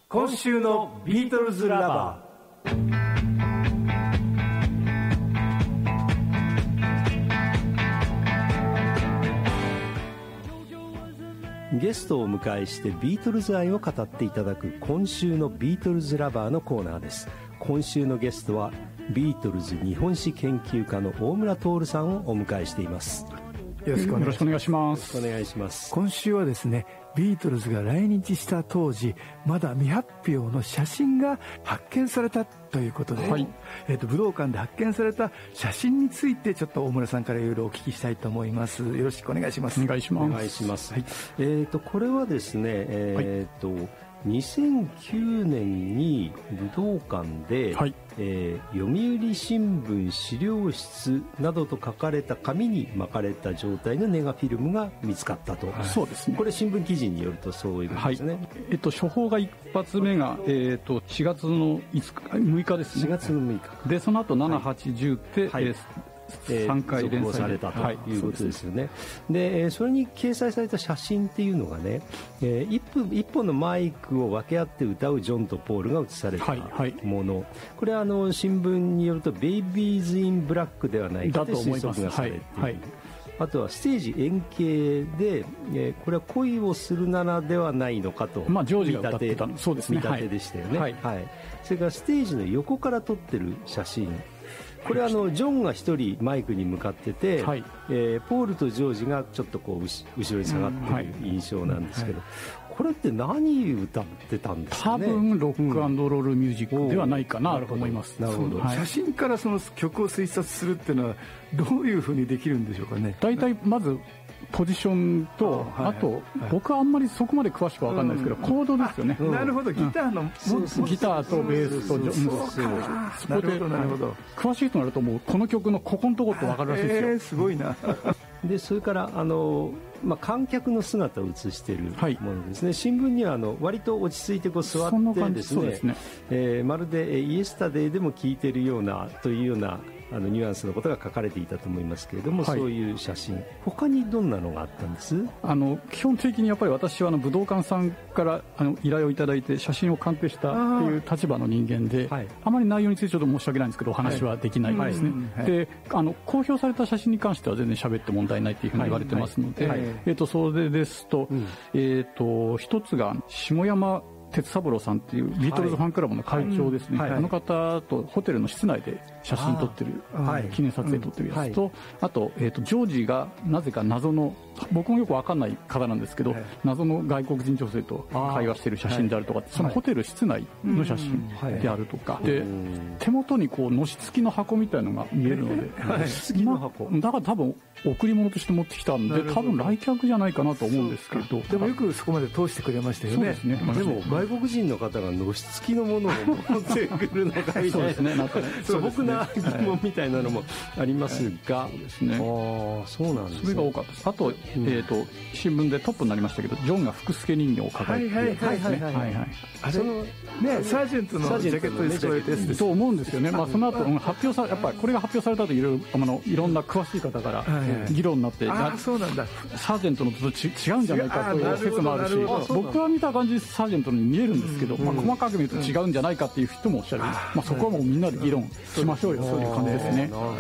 今週のビートルズラバー。ゲストをお迎えしてビートルズ愛を語っていただく今週のビートルズラバーのコーナーです。今週のゲストはビートルズ日本史研究家の大村徹さんをお迎えしています。 よろしくお願いします。 お願いします。 今週はですね、ビートルズが来日した当時まだ未発表の写真が発見されたということで、はい、武道館で発見された写真についてちょっと大村さんからいろいろお聞きしたいと思います。よろしくお願いします。 お願いします。はい、これはですね、2009年に武道館で、はい、読売新聞資料室などと書かれた紙に巻かれた状態のネガフィルムが見つかったと、はい、そうですね。これ新聞記事によるとそういうことですね。 はい、処方が一発目が、4月の6日ですね。 4月の6日で、その後7、8、10って、はい、3回連載されたということですよね。で、それに掲載された写真っていうのがね、一本のマイクを分け合って歌うジョンとポールが写されたもの、これは新聞によるとベイビーズ・イン・ブラックではないかと推測がされている。あとはステージ円形で、これは恋をするならではないのかと、 ジョージが歌ってたの、そうですね、 見立てでしたよね。はいはい、それからステージの横から撮ってる写真、これはジョンが一人マイクに向かってて、はい、ポールとジョージがちょっとこう後ろに下がっている印象なんですけど、これって何歌ってたんですかね。 多分ロック&ロールミュージックではないかなと思います。 なるほど。写真からその曲を推察するっていうのはどういうふうにできるんでしょうかね。 大体まずポジションと、あと僕はあんまりそこまで詳しくは分かんないですけど、コードですよね。 なるほど。ギターのギターとベースとなるほどなるほど。 詳しいとなるともうこの曲のここのとこって分かるらしいですよ。 すごいな。 でそれから観客の姿を映しているものですね。新聞には割と落ち着いてこう座ってですね、まるでイエスタデイでも聴いているようなというようなニュアンスのことが書かれていたと思いますけれども、はい、そういう写真、他にどんなのがあったんです？ 基本的にやっぱり私は武道館さんから依頼をいただいて写真を鑑定したっていう立場の人間で、あまり内容についてちょっと申し訳ないんですけどお話はできないですね。で公表された写真に関しては全然喋って問題ないというふうに言われてますので、それですと、一つが下山哲三郎さんっていうビートルズファンクラブの会長ですね、あの方とホテルの室内で写真撮ってる、記念撮影撮ってるやつと、あと、ジョージがなぜか謎の、僕もよく分かんない方なんですけど、謎の外国人女性と会話してる写真であるとか、そのホテル室内の写真であるとか、で手元にこうのし付きの箱みたいのが見えるので、だから多分贈り物として持ってきたんで、多分来客じゃないかなと思うんですけど、 でもよくそこまで通してくれましたよね。そうですね。 でも外国人の方がのし付きのものを持ってくるのかみたいな素朴な疑問みたいなのもありますが、そうなんですね。 それが多かったです。あと、新聞でトップになりましたけど、ジョンが福助人形を抱えているやつですね。 あれね、サージェントのジャケットで使われたやつですと思うんですよね。その後発表され、やっぱりこれが発表されたといろんな詳しい方から議論になって、 そうなんだ、 サージェントのと違うんじゃないかという説もあるし、僕は見た感じサージェントに見えるんですけど、細かく見ると違うんじゃないかっていう人もおっしゃる。そこはもうみんなで議論しましょうよ、そういう感じですね。